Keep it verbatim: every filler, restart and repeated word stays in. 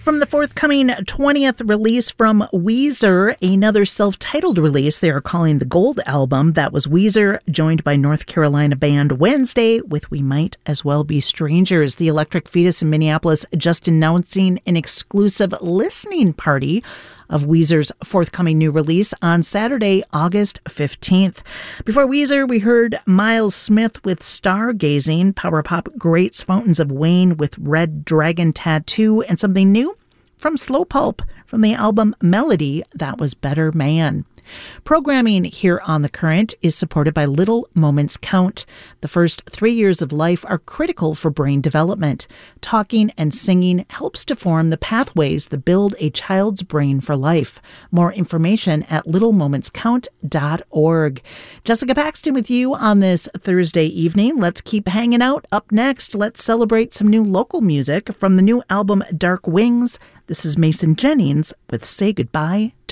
From the forthcoming twentieth release from Weezer, another self-titled release they are calling the Gold Album. That was Weezer, joined by North Carolina band Wednesday with We Might As Well Be Strangers. The Electric Fetus in Minneapolis just announcing an exclusive listening party of Weezer's forthcoming new release on Saturday, August fifteenth. Before Weezer, we heard Miles Smith with Stargazing, power pop greats Fountains of Wayne with Red Dragon Tattoo, and something new from Slow Pulp from the album Melody, that was Better Man. Programming here on The Current is supported by Little Moments Count. The first three years of life are critical for brain development. Talking and singing helps to form the pathways that build a child's brain for life. More information at little moments count dot org. Jessica Paxton with you on this Thursday evening. Let's keep hanging out. Up next, let's celebrate some new local music from the new album Dark Wings. This is Mason Jennings with Say Goodbye to